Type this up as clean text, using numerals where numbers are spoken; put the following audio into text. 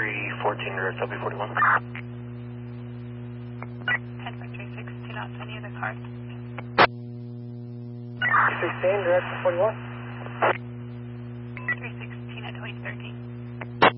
314 direct W41. 10.36, do not send any other cars. 16 direct 41.